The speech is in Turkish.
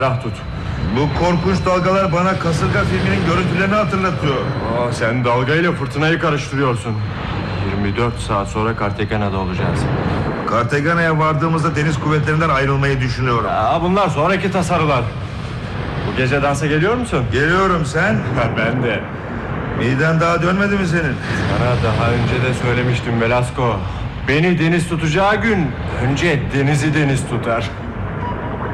Silah tut. Bu korkunç dalgalar bana kasırga filminin görüntülerini hatırlatıyor. Sen dalgayla fırtınayı karıştırıyorsun. 24 saat sonra Cartagena'da olacağız. Cartagena'ya vardığımızda deniz kuvvetlerinden ayrılmayı düşünüyorum. Bunlar sonraki tasarılar. Bu gece dansa geliyor musun? Geliyorum, sen? Ben de. Miden daha dönmedi mi senin? Sana daha önce de söylemiştim Velasco. Beni deniz tutacağı gün önce denizi deniz tutar.